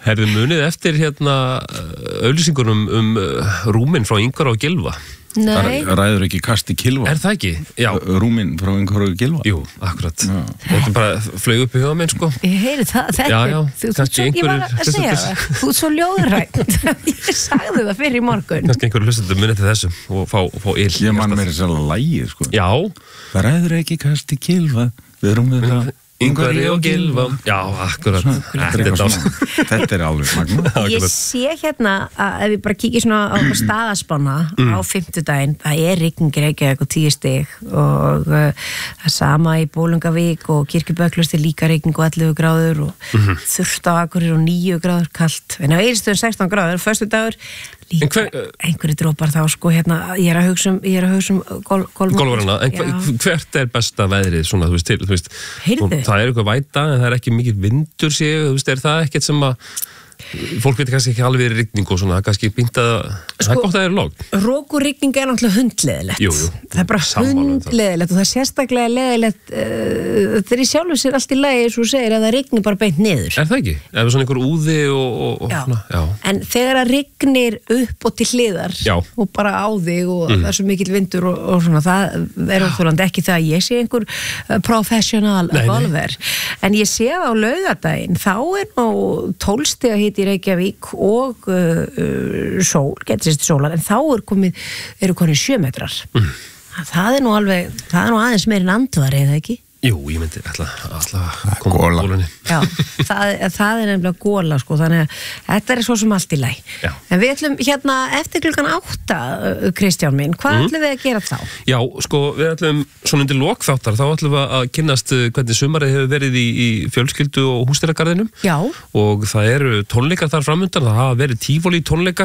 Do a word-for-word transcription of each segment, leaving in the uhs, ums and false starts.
Herðu munið eftir hérna auglýsingunum um rúminn frá Ingvar og Gylfa. Nei. Ræður ekki kasti kilva. Er það ekki? Já. Rúminn frá Ingvar og Gylfa. Jú, akkurat. Þetta bara flög upp í huga minn, sko. Ég heyri það, þetta. Já, já. Þú, þú, svo, ég var að segja það. Þú er svo ljóðrænt. Ég sagði það fyrir í morgun. Kannski einhverju hlustendur munið til þessu og fá, fá ill. Ég man meira sérlega lægið, sko. Já. Það ræður ekki kasti kilva. Við erum við það. Ingvar og Gylfa. Já, akkurat. Þetta, þetta er alveg magna. Ég sé hérna að ef við bara kíkja svona á staðaspána mm. á fimmtudaginn, það er rigning í Reykjavík og tíu stig og uh, það er sama í Bolungavík og Kirkjubökklust er líka rigning og ellefu gráður og mm -hmm. þurrt á Akureyri og níu gráður kalt. En á Egilsstöðum sextán gráður, föstudagur líka hver, uh, einhverju drópar þá sko hérna, ég er að hugsa um, ég er að hugsa um gol, golvarana. En hver, hvert er besta veðrið svona, þú veist, til, þú veist, Heyrðu. Það er eitthvað væta en það er ekki mikið vindur sig, þú veist, er það ekkert sem að fólk veit kannski ekki alveg rigning og svona, kannski býnt að sko, það er gott að það er logn. Rók og rigning er náttúrulega hundleðilegt. Jú, jú. Það er bara hundleðilegt og það er sérstaklega leðilegt uh, það er í sjálfu sér allt í lagi eins og segir að það rignir bara beint niður. Er það ekki? Er það svona einhver úði og, og, og já. Svona, já. En þegar það rignir upp og til hliðar já. Og bara á þig og mm. það er svo mikill vindur og, og svona, það er óþolandi ekki það að ég sé einhver uh, professional golfer, en ég sé á laugardaginn, þá er nú tólf stiga hiti í Reykjavík og uh, uh, sól, getur sérst sólar, en þá er komið, eru konið sjö metrar. Mm. Það er nú alveg, það er nú aðeins meir en Andvari, eða ekki? Jú, ég myndi alltaf að koma á gólunni. Já, það, það er nefnilega góla, sko, þannig að þetta er svo sem allt í lagi. Já. En við ætlum hérna eftir klukkan átta, Kristján minn, hvað mm. ætlum við að gera þá? Já, sko, við ætlum svona undir lokþáttar, þá ætlum við að kynnast hvernig sumarið hefur verið í, í fjölskyldu og húsdýragarðinum. Já. Og það eru tónleikar þar framundan, það hafa verið tífóli tónleikar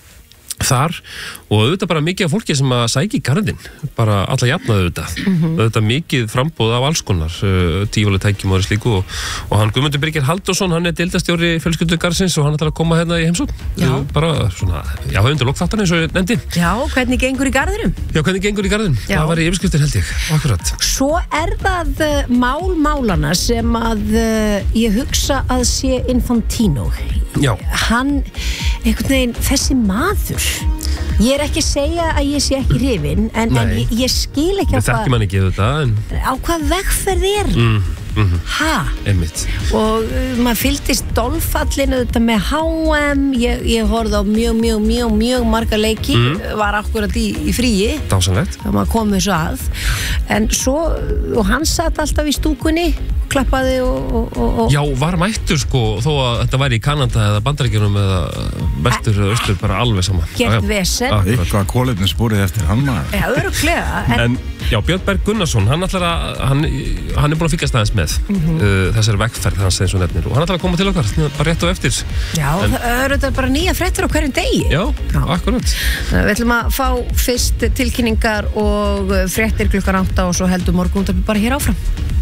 þar og auðvitað bara mikið af fólki sem að sækja í garðinn, bara alla jafnaðu auðvitað, mm -hmm. auðvitað mikið frambóð af alls konar, uh, tífóli tækjum og slíku og, og hann Guðmundur Birgir Halldórsson, hann er deildarstjóri fjölskyldugarðsins og hann ætlar að koma hérna í heimsókn, uh, bara svona, já, undir lokþáttan eins og ég nefndi. Já, hvernig gengur í garðinum? Já, hvernig gengur í garðinum? Já. Það var í yfirskriftir held ég, akkurat. Svo er það uh, mál málana sem að uh, ég hugsa að sé Infantino. Já. Hann, einhvern veginn, þessi maður. Ég er ekki að segja að ég sé ekki hrifin, en, en ég, ég skil ekki á hvað... Það þekkir mann ekki þetta, en... Á hvað vegferð er? Mm, mm -hmm. Ha? Einmitt. Og uh, maður fylgdist dolfallinu þetta með H M, ég, ég horfði á mjög, mjög, mjög, mjög marga leiki, mm. var akkurat í, í fríi. Dásanlegt. Það maður komið svo að. En svo, og hann satt alltaf í stúkunni, klappaði og, og, og... Já, var mættur sko, þó að þetta væri í Kanada eða Bandaríkjunum eða vestur eða austur, bara alveg saman. Gert vesen. Hvað kólefni spúrið eftir hann maður? Já, örugglega. En, en já, Björn Berg Gunnarsson, hann ætlar að, hann, hann er búin að fylgjast aðeins með mm -hmm. uh, þessari vegferð hans eins og nefnir og hann ætlar að koma til okkar, bara rétt og eftir. Já, en, það eru þetta bara nýja fréttir á hverjum degi. Já, já. Akkurat. Við ætlum að fá fyrst tilkynningar og fréttir klukkan átta og svo heldur morgun bara hér áfram.